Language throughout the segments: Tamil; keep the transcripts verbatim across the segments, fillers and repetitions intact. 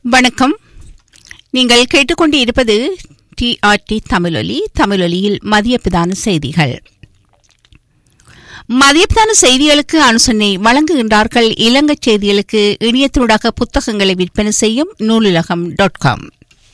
வணக்கம். நீங்கள் கேட்டுக்கொண்டு இருப்பது டிஆர்டி தமிழொலி. தமிழொலியில் மதிய பிரதான செய்திகள். மதிய பிரதான செய்திகளுக்கு அனுசரணை வழங்குகின்றார்கள் இலங்கை செய்திகளுக்கு இணையத்தினூடாக புத்தகங்களை விற்பனை செய்யும் நூலுலகம் டாட் காம்.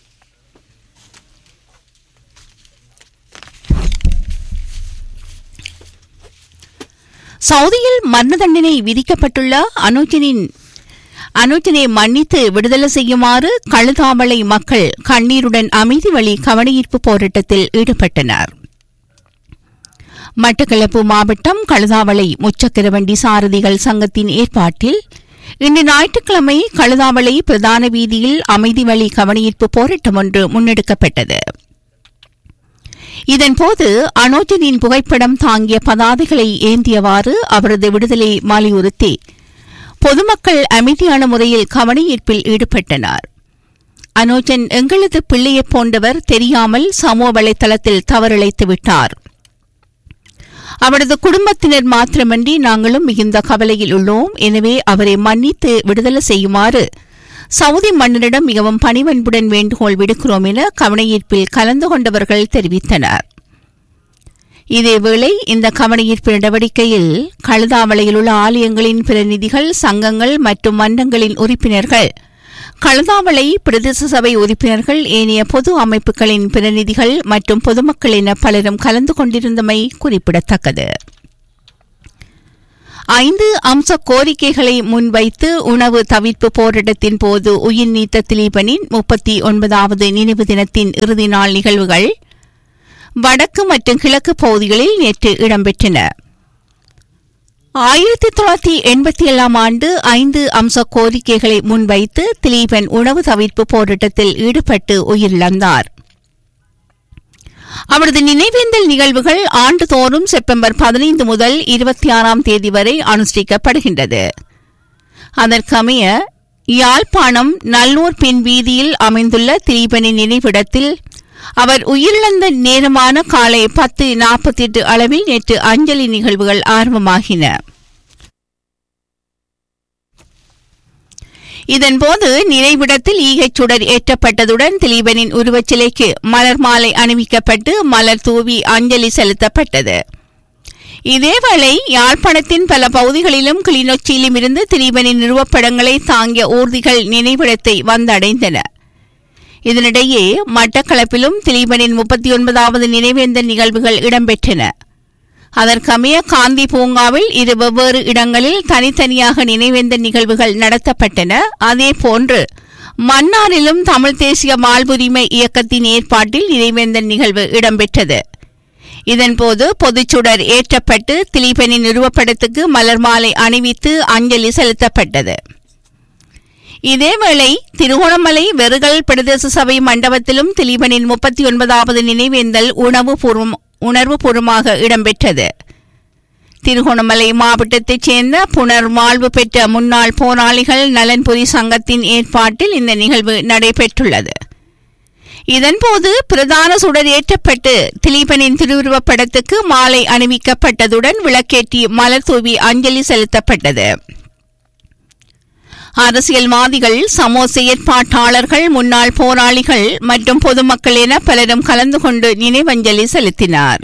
சவுதியில் மரண தண்டனை விதிக்கப்பட்டுள்ள அனுஜனின் அனுஜனை மன்னித்து விடுதலை செய்யுமாறு கழுதாவளை மக்கள் கண்ணீருடன் அமைதி வழி கவனஈர்ப்பு போராட்டத்தில் ஈடுபட்டனர். மட்டக்களப்பு மாவட்டம் கழுதாவளை முச்சக்கர வண்டி சாரதிகள் சங்கத்தின் ஏற்பாட்டில் இன்று ஞாயிற்றுக்கிழமை கழுதாவளை பிரதான வீதியில் அமைதி வழி கவனஈர்ப்பு போராட்டம் ஒன்று முன்னெடுக்கப்பட்டது. இதன்போது அனுஜனின் புகைப்படம் தாங்கிய பதாதைகளை ஏந்தியவாறு அவரது விடுதலை வலியுறுத்தி பொதுமக்கள் அமைதியான முறையில் கவனஈர்ப்பில் ஈடுபட்டனர். அனுஜன் எங்களது பிள்ளையைப் போன்றவர், தெரியாமல் சமூக வலைதளத்தில் தவறிழைத்து விட்டார். அவரது குடும்பத்தினர் மாத்திரமன்றி நாங்களும் மிகுந்த கவலையில் உள்ளோம். எனவே அவரை மன்னித்து விடுதலை செய்யுமாறு சவுதி மன்னரிடம் மிகவும் பணிவன்புடன் வேண்டுகோள் விடுக்கிறோம் என கவனஈர்ப்பில் கலந்து கொண்டவர்கள் தெரிவித்தனர். இதேவேளை இந்த கவனஈர்ப்பு நடவடிக்கையில் கழுதாவளையில் உள்ள ஆலயங்களின் பிரதிநிதிகள், சங்கங்கள் மற்றும் மன்றங்களின் உறுப்பினர்கள், கழுதாவளை பிரதேச சபை உறுப்பினர்கள், ஏனைய பொது அமைப்புகளின் பிரதிநிதிகள் மற்றும் பொதுமக்கள் என பலரும் கலந்து கொண்டிருந்தமை குறிப்பிடத்தக்கது. ஐந்து அம்ச கோரிக்கைகளை முன்வைத்து உணவு தவிர்ப்பு போராட்டத்தின் போது உயிர் நீத்த திலீபனின் முப்பத்தி ஒன்பதாவது நினைவு தினத்தின் இறுதி நாள் நிகழ்வுகள் வடக்கு மற்றும் கிழக்கு பகுதிகளில் நேற்று இடம்பெற்றன. ஆயிரத்தி தொள்ளாயிரத்தி எண்பத்தி ஏழாம் ஆண்டு ஐந்து அம்ச கோரிக்கைகளை முன்வைத்து திலீபன் உணவு தவிர்ப்பு போராட்டத்தில் ஈடுபட்டு உயிரிழந்தார். அவரது நினைவேந்தல் நிகழ்வுகள் ஆண்டுதோறும் செப்டம்பர் பதினைந்து முதல் இருபத்தி ஆறாம் தேதி வரை அனுஷ்டிக்கப்படுகின்றது. அதற்கமைய யாழ்ப்பாணம் நல்லூர் பின் வீதியில் அமைந்துள்ள திலீபனின் நினைவிடத்தில் அவர் உயிரிழந்த நேரமான காலை பத்து நாற்பத்தி எட்டு அளவில் நேற்று அஞ்சலி நிகழ்வுகள் ஆரம்பமாகின. இதன்போது நினைவிடத்தில் ஈகைச் சுடர் ஏற்றப்பட்டதுடன் திலீபனின் உருவச்சிலைக்கு மலர் மாலை அணிவிக்கப்பட்டு மலர் தூவி அஞ்சலி செலுத்தப்பட்டது. இதேவேளை யாழ்ப்பாணத்தின் பல பகுதிகளிலும் கிளிநொச்சியிலும் இருந்து திலீபனின் நிறுவப்படங்களை தாங்கிய ஊர்திகள் நினைவிடத்தை வந்தடைந்தன. இதனிடையே மட்டக்களப்பிலும் திலீபனின் முப்பத்தி ஒன்பதாவது நினைவேந்தல் நிகழ்வுகள் இடம்பெற்றன. அதற்கமைய காந்தி பூங்காவில் இரு வெவ்வேறு இடங்களில் தனித்தனியாக நினைவேந்தல் நிகழ்வுகள் நடத்தப்பட்டன. அதேபோன்று மன்னாரிலும் தமிழ் தேசிய வாழ்வுரிமை இயக்கத்தின் ஏற்பாட்டில் நினைவேந்தல் நிகழ்வு இடம்பெற்றது. இதன்போது பொதுச்சுடர் ஏற்றப்பட்டு திலீபனின் நிறுவப்படத்துக்கு மலர் மாலை அணிவித்து அஞ்சலி செலுத்தப்பட்டது. இதேவேளை திருகோணமலை வெறுகல் பிரதேச சபை மண்டபத்திலும் திலீபனின் முப்பத்தி ஒன்பதாவது நினைவேந்தல் உணவு பூர்வம் உணர்வுபூர்வமாக இடம்பெற்றது. திருகோணமலை மாவட்டத்தைச் சேர்ந்த புனர் வாழ்வு பெற்ற முன்னாள் போராளிகள் நலன்புரி சங்கத்தின் ஏற்பாட்டில் இந்த நிகழ்வு நடைபெற்றுள்ளது. இதன்போது பிரதான சுடர் ஏற்றப்பட்டு திலீபனின் திருவுருவப் படத்துக்கு மாலை அணிவிக்கப்பட்டதுடன் விளக்கேற்றி மலர் தூவி அஞ்சலி செலுத்தப்பட்டது. அரசியல்வாதிகள், சமூக செயற்பாட்டாளர்கள், முன்னாள் போராளிகள் மற்றும் பொதுமக்கள் என பலரும் கலந்து கொண்டு நினைவஞ்சலி செலுத்தினார்.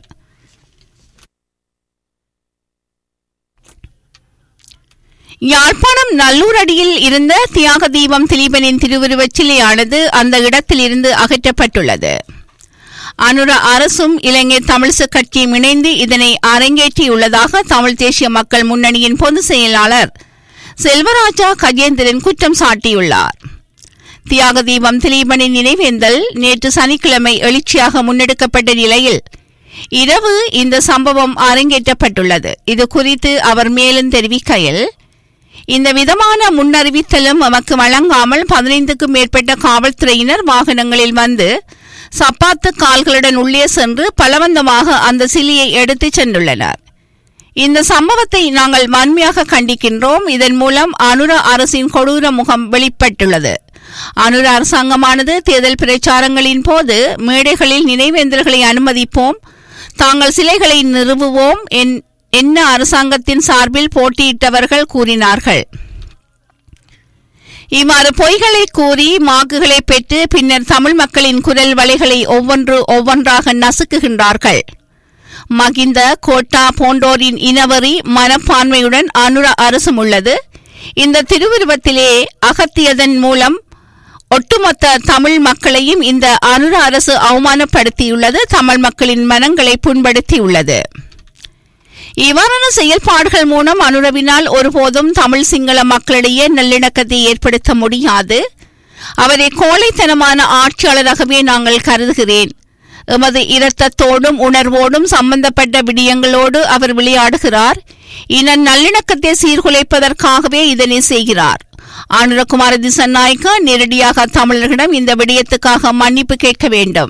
யாழ்ப்பாணம் நல்லூர் அடியில் இருந்த தியாக தீபம் திலீபனின் திருவுருவச் சிலையானது அந்த இடத்தில் இருந்து அகற்றப்பட்டுள்ளது. அனுர அரசும் இலங்கை தமிழிசை கட்சியும் இணைந்து இதனை அரங்கேற்றியுள்ளதாக தமிழ் தேசிய மக்கள் முன்னணியின் பொதுச் செயலாளர் செல்வராஜா கஜேந்திரன் குற்றம் சாட்டியுள்ளார். தியாக தீபம் திலீபனின் நினைவேந்தல் நேற்று சனிக்கிழமை எழுச்சியாக முன்னெடுக்கப்பட்ட நிலையில் இரவு இந்த சம்பவம் அரங்கேற்றப்பட்டுள்ளது. இது குறித்து அவர் மேலும் தெரிவிக்கையில், இந்த விதமான முன்னறிவித்தலும் நமக்கு வழங்காமல் பதினைந்துக்கும் மேற்பட்ட காவல்துறையினர் வாகனங்களில் வந்து சப்பாத்து கால்களுடன் உள்ளே சென்று பலவந்தமாக அந்த சிலையை எடுத்துச் சென்றுள்ளனர். இந்த சம்பவத்தை நாங்கள் வன்மையாக கண்டிக்கின்றோம். இதன் மூலம் அனுர அரசின் கொடூர முகம் வெளிப்பட்டுள்ளது. அனுர அரசாங்கமானது தேர்தல் பிரச்சாரங்களின் போது மேடைகளில் நினைவேந்தல்களை அனுமதிப்போம், தாங்கள் சிலைகளை நிறுவுவோம் என்ன அரசாங்கத்தின் சார்பில் போட்டியிட்டவர்கள் கூறினார்கள். இவ்வாறு பொய்களை கூறி மாக்குகளை பெற்று பின்னர் தமிழ் மக்களின் குரல் வலைகளை ஒவ்வொன்று ஒவ்வொன்றாக நசுக்குகின்றார்கள். மகிந்த, கோட்டா போன்றோரின் இனவெறி மனப்பான்மையுடன் அனுர அரசும் உள்ளது. இந்த திருவுருவத்திலே அகத்தியதன் மூலம் ஒட்டுமொத்த தமிழ் மக்களையும் இந்த அனுர அரசு அவமானப்படுத்தியுள்ளது, தமிழ் மக்களின் மனங்களை புண்படுத்தியுள்ளது. இவ்வாறான செயல்பாடுகள் மூலம் அனுரவினால் ஒருபோதும் தமிழ் சிங்கள மக்களிடையே நல்லிணக்கத்தை ஏற்படுத்த முடியாது. அவரை கோழைத்தனமான ஆட்சியாளராகவே நாங்கள் கருதுகிறேன். எமது இரத்தத்தோடும் உணர்வோடும் சம்பந்தப்பட்ட விடயங்களோடு அவர் விளையாடுகிறார். இன நல்லிணக்கத்தை சீர்குலைப்பதற்காகவே இதனை செய்கிறார். அனுரகுமார திசாநாயக்க நேரடியாக தமிழர்களிடம் இந்த விடயத்துக்காக மன்னிப்பு கேட்க வேண்டும்.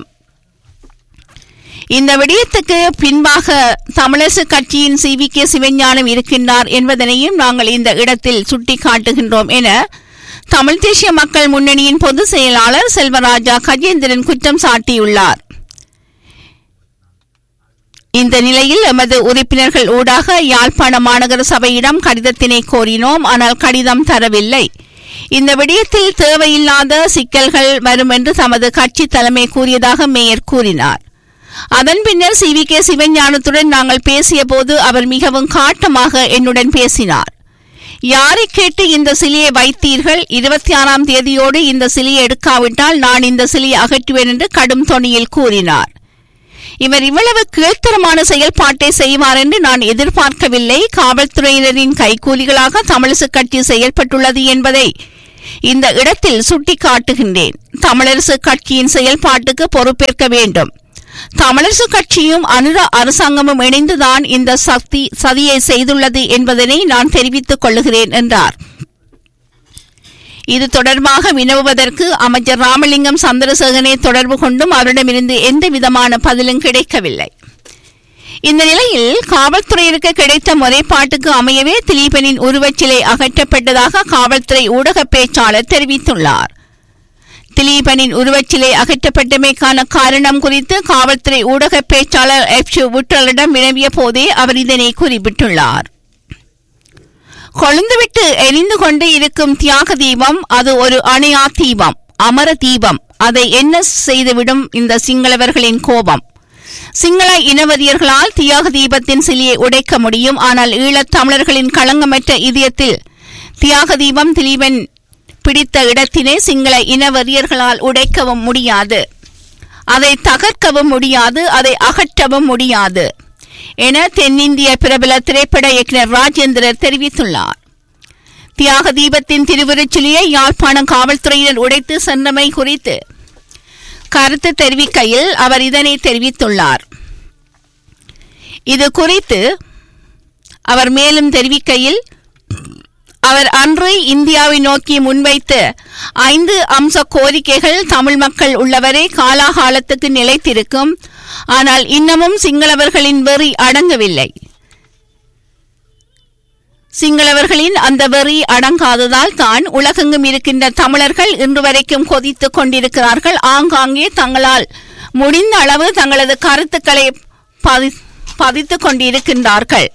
இந்த விடயத்துக்கு பின்பாக தமிழரசு கட்சியின் சி வி கே சிவஞானம் இருக்கின்றார் என்பதனையும் நாங்கள் இந்த இடத்தில் சுட்டிக்காட்டுகின்றோம் என தமிழ் தேசிய மக்கள் முன்னணியின் பொதுச் செயலாளர் செல்வராஜா கஜேந்திரன் குற்றம் சாட்டியுள்ளார். இந்த நிலையில் எமது உறுப்பினர்கள் ஊடாக யாழ்ப்பாண மாநகர சபையிடம் கடிதத்தினை கோரினோம். ஆனால் கடிதம் தரவில்லை. இந்த விடயத்தில் தேவையில்லாத சிக்கல்கள் வரும் என்று தமது கட்சி தலைமை கூறியதாக மேயர் கூறினார். அதன் பின்னர் சி வி கே சிவஞானத்துடன் நாங்கள் பேசிய போது அவர் மிகவும் காட்டமாக என்னுடன் பேசினார். யாரை கேட்டு இந்த சிலையை வைத்தீர்கள்? இருபத்தி ஆறாம் தேதியோடு இந்த சிலையை எடுக்காவிட்டால் நான் இந்த சிலையை அகற்றுவேன் என்று கடும் தொனியில் கூறினார். இவர் இவ்வளவு கீழ்த்தரமான செயல்பாட்டை செய்வார் என்று நான் எதிர்பார்க்கவில்லை. காவல்துறையினரின் கைக்கூலிகளாக தமிழரசு கட்சி செயல்பட்டுள்ளது என்பதை இந்த இடத்தில் சுட்டிக்காட்டுகின்றேன். தமிழரசு கட்சியின் செயல்பாட்டுக்கு பொறுப்பேற்க வேண்டும். தமிழரசு கட்சியும் அனுர அரசாங்கமும் இணைந்துதான் இந்த சக்தி சதியை செய்துள்ளது என்பதனை நான் தெரிவித்துக் கொள்ளுகிறேன் என்றார். இது தொடர்பாக வினவுவதற்கு அமைச்சர் ராமலிங்கம் சந்திரசேகரனை தொடர்பு கொண்டும் அவரிடமிருந்து எந்த விதமான பதிலும் கிடைக்கவில்லை. இந்த நிலையில் காவல்துறையிற்கு கிடைத்த முறைப்பாட்டுக்கு அமையவே திலீபனின் உருவச்சிலை அகற்றப்பட்டதாக காவல்துறை ஊடக பேச்சாளர் தெரிவித்துள்ளார். திலீபனின் உருவச்சிலை அகற்றப்பட்டமைக்கான காரணம் குறித்து காவல்துறை ஊடக பேச்சாளர் எஃப் விட்டலிடம் வினவிய போதே அவர் இதனை குறிப்பிட்டுள்ளார். கொழுந்துவிட்டு எரிந்து கொண்டு இருக்கும் தியாக தீபம் அது ஒரு அணையா தீபம், அமர தீபம். அதை என்ன செய்துவிடும் இந்த சிங்களவர்களின் கோபம்? சிங்கள இனவரியர்களால் தியாக தீபத்தின் சிலையை உடைக்க முடியும். ஆனால் ஈழத் தமிழர்களின் களங்கமற்ற இதயத்தில் தியாக தீபம் திலீபன் பிடித்த இடத்தினை சிங்கள இனவரியர்களால் உடைக்கவும் முடியாது, அதை தகர்க்கவும் முடியாது, அதை அகற்றவும் முடியாது என தென்னிந்திய பிரபல திரைப்பட இயக்குனர் ராஜேந்திரர் தெரிவித்துள்ளார். தியாக தீபத்தின் திருவுருச்சிலையை யாழ்ப்பாணம் காவல்துறையினர் உடைத்து சென்றமை குறித்து கருத்து தெரிவிக்கையில் அவர் இதனை தெரிவித்துள்ளார். இது குறித்து அவர் மேலும் தெரிவிக்கையில் அவர் அன்று இந்தியாவை நோக்கி முன்வைத்த ஐந்து அம்ச கோரிக்கைகள் தமிழ் மக்கள் உள்ளவரை காலாகாலத்துக்கு நிலைத்திருக்கும். ஆனால் இன்னமும் சிங்களவர்களின் வெறி அடங்கவில்லை. சிங்களவர்களின் அந்த வெறி அடங்காததால் தான் உலகெங்கும் இருக்கின்ற தமிழர்கள் இன்று வரைக்கும் கொதித்துக் கொண்டிருக்கிறார்கள். ஆங்காங்கே தங்களால் முடிந்த அளவு தங்களது கருத்துக்களை பதித்துக் கொண்டிருக்கின்றார்கள்.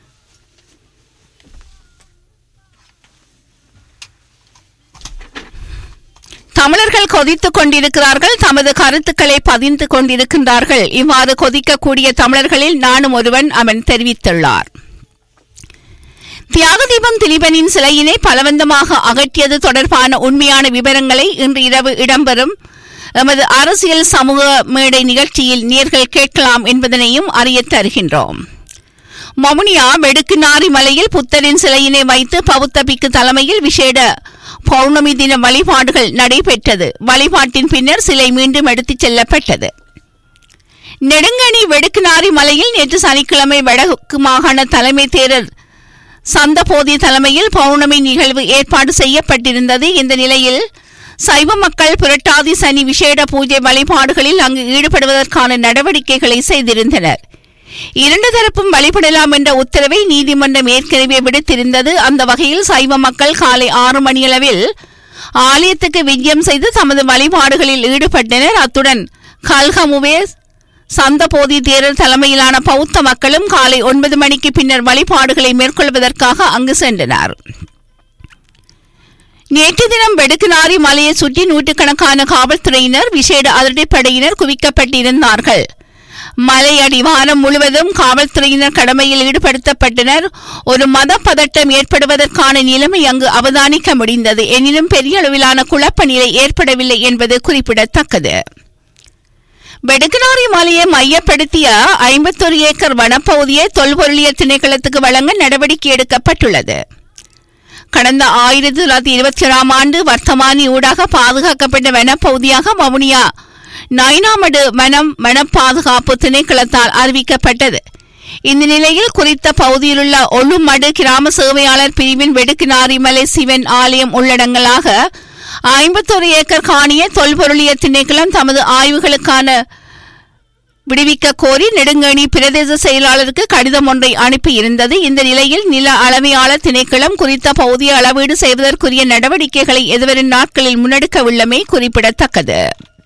தமிழர்கள் கொதித்துக் கொண்டிருக்கிறார்கள், தமது கருத்துக்களை பதிந்து கொண்டிருக்கின்றார்கள். இவ்வாறு கொதிக்கக்கூடிய தமிழர்களில் நானும் ஒருவன், அவன் தெரிவித்துள்ளார். தியாகதீபம் திலீபனின் சிலையினை பலவந்தமாக அகற்றியது தொடர்பான உண்மையான விவரங்களை இன்று இரவு இடம்பெறும் எமது அரசியல் சமூக மேடை நிகழ்ச்சியில் நேர்கள் கேட்கலாம் என்பதனையும் அறிய தருகின்றோம். மமுனியா வெடுக்குநாரி மலையில் புத்தரின் சிலையினை வைத்து பௌத்த பிக்கு தலைமையில் விசேட பௌர்ணமி தின வழிபாடுகள் நடைபெற்றது. வழிபாட்டின் பின்னர் சிலை மீண்டும் எடுத்துச் செல்லப்பட்டது. நெடுங்கணி வெடுக்குநாரி மலையில் நேற்று சனிக்கிழமை வடக்கு மாகாண தலைமை தேரர் சந்தபோதி தலைமையில் பௌர்ணமி நிகழ்வு ஏற்பாடு செய்யப்பட்டிருந்தது. இந்த நிலையில் சைவ மக்கள் புரட்டாதி சனி விசேட பூஜை வழிபாடுகளில் அங்கு ஈடுபடுவதற்கான நடவடிக்கைகளை செய்திருந்தனர். இரண்டு தரப்பும் வழிபடலாம் என்ற உத்தரவை நீதிமன்றம் ஏற்கனவே விடுத்திருந்தது. அந்த வகையில் சைவ மக்கள் காலை ஆறு மணியளவில் ஆலயத்துக்கு விஜயம் செய்து தமது வழிபாடுகளில் ஈடுபட்டனர். அத்துடன் கல்கமுவே சந்தபோதி தேரர் தலைமையிலான பௌத்த மக்களும் காலை ஒன்பது மணிக்கு பின்னர் வழிபாடுகளை மேற்கொள்வதற்காக அங்கு சென்றனர். நேற்று தினம் வெடுக்குநாரி மலையை சுற்றி நூற்றுக்கணக்கான காவல்துறையினர் விசேட அதிரடிப்படையினர் குவிக்கப்பட்டிருந்தார்கள். மலை அடிவாரம் முழுவதும் காவல்துறையினர் கடமையில் ஈடுபடுத்தப்பட்டனர். ஒரு மத பதட்டம் ஏற்படுவதற்கான நிலைமை அங்கு அவதானிக்க முடிந்தது. எனினும் பெரிய அளவிலான குழப்ப நிலை ஏற்படவில்லை என்பது குறிப்பிடத்தக்கது. வெடுக்குநாரி மலையை மையப்படுத்திய ஐம்பத்தொரு ஏக்கர் வனப்பகுதியை தொல்பொருளியல் திணைக்களத்துக்கு வழங்க நடவடிக்கை எடுக்கப்பட்டுள்ளது. கடந்த ஆயிரத்தி தொள்ளாயிரத்தி இருபத்தி ஏழாம் ஆண்டு வர்த்தமானி ஊடாக பாதுகாக்கப்பட்ட வனப்பகுதியாக வவுனியா நைனாமடு வனம் வன பாதுகாப்பு திணைக்களத்தால் அறிவிக்கப்பட்டது. இந்த நிலையில் குறித்த பகுதியிலுள்ள ஒழுமடு கிராம சேவையாளர் பிரிவின் வெடுக்குநாரிமலை சிவன் ஆலயம் உள்ளடங்கலாக ஐம்பத்தொரு ஏக்கர் காணியை தொல்பொருளியல் திணைக்களம் தமது ஆய்வுகளுக்கான விடுவிக்க கோரி நெடுங்கணி பிரதேச செயலாளருக்கு கடிதம் ஒன்றை அனுப்பியிருந்தது. இந்த நிலையில் நில அளவையாளர் திணைக்களம் குறித்த பகுதியை அளவீடு செய்வதற்குரிய நடவடிக்கைகளை எதிர்வரும் நாட்களில் முன்னெடுக்கவுள்ளமை குறிப்பிடத்தக்கது.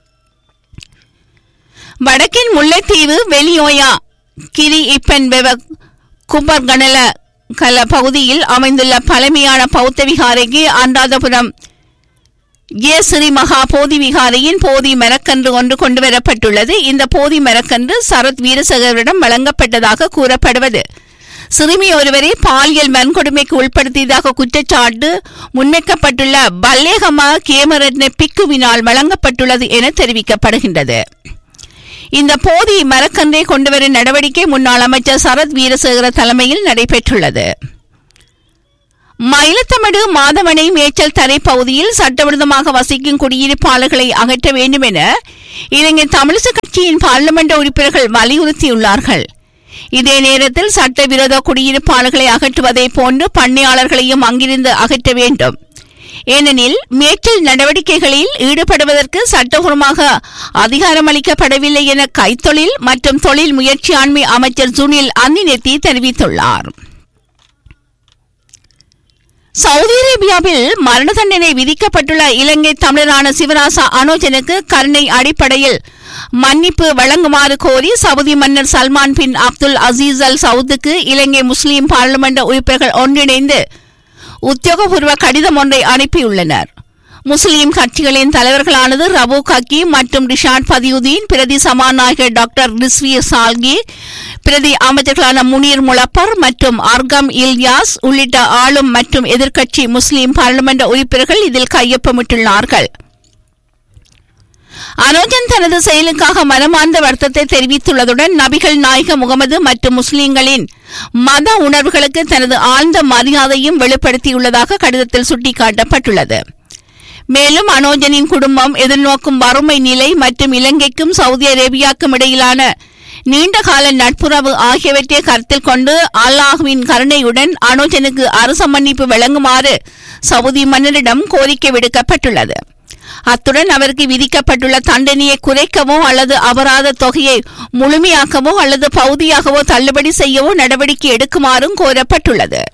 வடக்கின் முல்லைத்தீவு வெளியோயா கிரி இப்பன் வெவ கும்பர்கணல கல பகுதியில் அமைந்துள்ள பழமையான பௌத்த விகாரைக்கு அனுராதபுரம் ஏ ஸ்ரீ மகா போதி விகாரையின் போதி மரக்கன்று ஒன்று கொண்டுவரப்பட்டுள்ளது. இந்த போதி மரக்கன்று சரத் வீரசேகரிடம் வழங்கப்பட்டதாக கூறப்படுவது சிறுமி ஒருவரை பாலியல் வன்கொடுமைக்கு உட்படுத்தியதாக குற்றச்சாட்டு முன்வைக்கப்பட்டுள்ள பல்லேகமா கேமரட்ன பிக்குவினால் வழங்கப்பட்டுள்ளது என தெரிவிக்கப்படுகின்றது. இந்த போதி மரக்கன்றை கொண்டுவரும் நடவடிக்கை முன்னாள் அமைச்சர் சரத் வீரசேகர தலைமையில் நடைபெற்றுள்ளது. மயிலத்தமடு மாதவனை மேய்ச்சல் தரை பகுதியில் சட்டவிரோதமாக வசிக்கும் குடியிருப்பாளர்களை அகற்ற வேண்டும் என இலங்கை தமிழிசை கட்சியின் பார்லிமெண்ட் உறுப்பினர்கள் வலியுறுத்தியுள்ளார்கள். இதே நேரத்தில் சட்டவிரோத குடியிருப்பாளர்களை அகற்றுவதை போன்று பண்ணையாளர்களையும் அங்கிருந்து அகற்ற வேண்டும். ஏனெனில் மேய்ச்சல் நடவடிக்கைகளில் ஈடுபடுவதற்கு சட்டபூர்வமாக அதிகாரமளிக்கப்படவில்லை என கைத்தொழில் மற்றும் தொழில் முயற்சியாண்மை அமைச்சர் சுனில் அந்திநெத்தி தெரிவித்துள்ளார். சவுதி அரேபியாவில் மரண தண்டனை விதிக்கப்பட்டுள்ள இலங்கை தமிழரான சிவராசா அனோஜனுக்கு கருணை அடிப்படையில் மன்னிப்பு வழங்குமாறு கோரி சவுதி மன்னர் சல்மான் பின் அப்துல் அசீஸ் அல் சவுதுக்கு இலங்கை முஸ்லிம் பார்லிமெண்ட் உறுப்பினர்கள் ஒன்றிணைந்து உத்தியோகபூர்வ கடிதம் ஒன்றை அனுப்பியுள்ளனர். முஸ்லிம் கட்சிகளின் தலைவர்களானது ரபூக் ஹக்கீம் மற்றும் ரிஷாட் பதியுதீன், பிரதி சபாநாயகர் டாக்டர் ரிஸ்வி சால்கி, பிரதி அமைச்சர்களான முனீர் முலப்பர் மற்றும் அர்கம் இல்யாஸ் உள்ளிட்ட ஆளும் மற்றும் எதிர்க்கட்சி முஸ்லிம் பார்லிமெண்ட் உறுப்பினர்கள் இதில் கையொப்பமிட்டுள்ளார்கள். அனோஜன் தனது செயலுக்காக மனமார்ந்த வருத்தத்தை தெரிவித்துள்ளதுடன் நபிகள் நாயக முகமது மற்றும் முஸ்லிம்களின் மத உணர்வுகளுக்கு தனது ஆழ்ந்த மரியாதையும் வெளிப்படுத்தியுள்ளதாக கடிதத்தில் சுட்டிக்காட்டப்பட்டுள்ளது. மேலும் அனோஜனின் குடும்பம் எதிர்நோக்கும் வறுமை நிலை மற்றும் இலங்கைக்கும் சவுதி அரேபியாவுக்கும் இடையிலான நீண்டகால நட்புறவு ஆகியவற்றை கருத்தில் கொண்டு அல்லாஹ்வின் கருணையுடன் அனோஜனுக்கு அரச மன்னிப்பு வழங்குமாறு சவுதி மன்னரிடம் கோரிக்கை விடுக்கப்பட்டுள்ளது. அத்துடன் அவருக்கு விதிக்கப்பட்டுள்ள தண்டனையை குறைக்கவோ அல்லது அபராத தொகையை முழுமையாக்கவோ அல்லது பகுதியாகவோ தள்ளுபடி செய்யவோ நடவடிக்கை எடுக்குமாறும் கோரப்பட்டுள்ளது.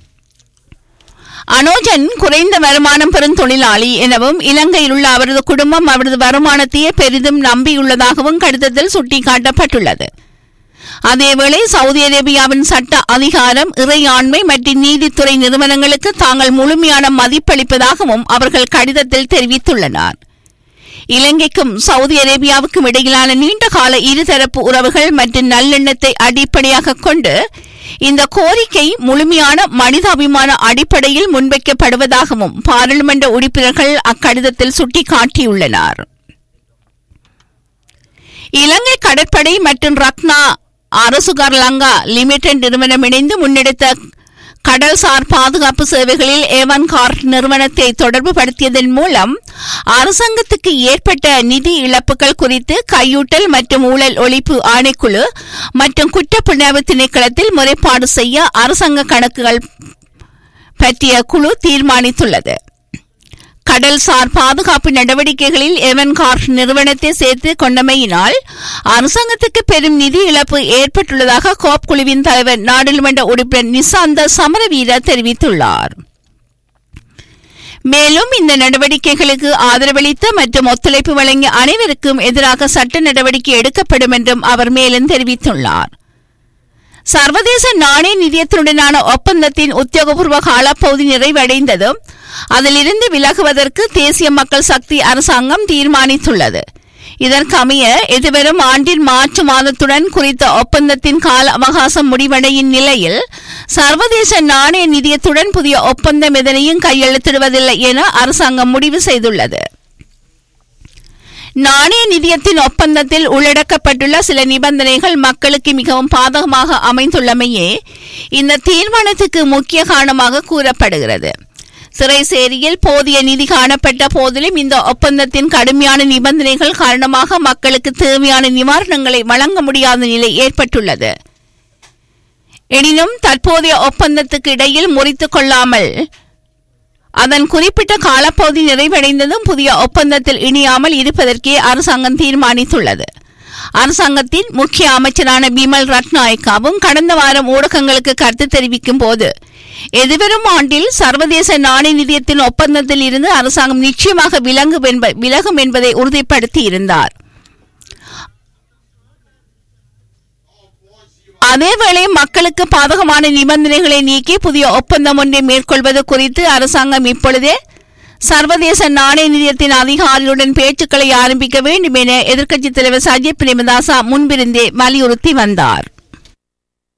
அனோஜன் குறைந்த வருமானம் பெறும் தொழிலாளி எனவும் இலங்கையில் உள்ள அவரது குடும்பம் அவரது வருமானத்தையே பெரிதும் நம்பியுள்ளதாகவும் கடிதத்தில் சுட்டிக்காட்டப்பட்டுள்ளது. அதேவேளை சவுதி அரேபியாவின் சட்ட அதிகாரம், இறையாண்மை மற்றும் நீதித்துறை நிறுவனங்களுக்கு தாங்கள் முழுமையான மதிப்பளிப்பதாகவும் அவர்கள் கடிதத்தில் தெரிவித்துள்ளனர். இலங்கைக்கும் சவுதி அரேபியாவுக்கும் இடையிலான நீண்டகால இருதரப்பு உறவுகள் மற்றும் நல்லெண்ணத்தை அடிப்படையாக கொண்டு இந்த கோரிக்கை முழுமையான மனிதாபிமான அடிப்படையில் முன்வைக்கப்படுவதாகவும் பாராளுமன்ற உறுப்பினர்கள் அக்கடிதத்தில் சுட்டிக்காட்டியுள்ளனர். இலங்கை கடற்படை மற்றும் ரத்னா அரசுகார் லங்கா லிமிடெட் நிறுவனம் இணைந்து முன்னெடுத்த கடல்சார் பாதுகாப்பு சேவைகளில் ஏவன் கார்ட் நிறுவனத்தை தொடர்பு படுத்தியதன் மூலம் அரசாங்கத்துக்கு ஏற்பட்ட நிதி இழப்புகள் குறித்து கையூட்டல் மற்றும் ஊழல் ஒழிப்பு ஆணைக்குழு மற்றும் குற்றப்புலனாய்வு திணைக்களத்தில் முறைப்பாடு செய்ய அரசாங்க கணக்குகள் பற்றிய குழு தீர்மானித்துள்ளது. கடல்சார் பாதுகாப்பு நடவடிக்கைகளில் எவன் கார்ட் நிறுவனத்தை சேர்த்து கொண்டமையினால் அரசாங்கத்துக்கு பெரும் நிதி இழப்பு ஏற்பட்டுள்ளதாக கோப் குழுவின் தலைவர் நாடாளுமன்ற உறுப்பினர் நிசாந்த சமரவீர தெரிவித்துள்ளார். மேலும் இந்த நடவடிக்கைகளுக்கு ஆதரவளித்த மற்றும் ஒத்துழைப்பு வழங்கிய அனைவருக்கும் எதிராக சட்ட நடவடிக்கை எடுக்கப்படும் என்றும் அவர் மேலும் தெரிவித்துள்ளார். சர்வதேச நாணய நிதியத்துடனான ஒப்பந்தத்தின் உத்தியோகபூர்வ காலப்பகுதி நிறைவடைந்ததும் அதிலிருந்து விலகுவதற்கு தேசிய மக்கள் சக்தி அரசாங்கம் தீர்மானித்துள்ளது. இதற்கமைய எதிர்வரும் ஆண்டின் மார்ச் மாதத்துடன் குறித்த ஒப்பந்தத்தின் கால அவகாசம் முடிவடையும் நிலையில் சர்வதேச நாணய நிதியத்துடன் புதிய ஒப்பந்தம் எதனையும் கையெழுத்திடுவதில்லை என அரசாங்கம் முடிவு செய்துள்ளது. நாணய நிதியத்தின் ஒப்பந்தத்தில் உள்ளடக்கப்பட்டுள்ள சில நிபந்தனைகள் மக்களுக்கு மிகவும் பாதகமாக அமைந்துள்ளமையே இந்த தீர்மானத்துக்கு முக்கிய காரணமாக கூறப்படுகிறது. சிறைசேரியில் போதிய நிதி காணப்பட்ட போதிலும் இந்த ஒப்பந்தத்தின் கடுமையான நிபந்தனைகள் காரணமாக மக்களுக்கு தேவையான நிவாரணங்களை வழங்க முடியாத நிலை ஏற்பட்டுள்ளது. எனினும் தற்போதைய ஒப்பந்தத்துக்கு இடையில் முறித்துக் கொள்ளாமல் அதன் குறிப்பிட்ட காலப்பகுதி நிறைவடைந்ததும் புதிய ஒப்பந்தத்தில் இணையாமல் இருப்பதற்கே அரசாங்கம் தீர்மானித்துள்ளது. அரசாங்கத்தின் முக்கிய அமைச்சரான பிமல் ரட்நாயக்காவும் கடந்த வாரம் ஊடகங்களுக்கு கருத்து தெரிவிக்கும் போது எதிர்வரும் ஆண்டில் சர்வதேச நாணய நிதியத்தின் ஒப்பந்தத்தில் இருந்து அரசாங்கம் நிச்சயமாக விலகும் என்பதை உறுதிப்படுத்தி இருந்தார். அதேவேளை மக்களுக்கு பாதகமான நிபந்தனைகளை நீக்கி புதிய ஒப்பந்தம் ஒன்றை மேற்கொள்வது குறித்து அரசாங்கம் இப்பொழுதே சர்வதேச நாணய நிதியத்தின் அதிகாரிகளுடன் பேச்சுக்களை ஆரம்பிக்க வேண்டும் என எதிர்க்கட்சித் தலைவர் சஜித் பிரேமதாச முன்பிருந்தே வலியுறுத்தி வந்தார்.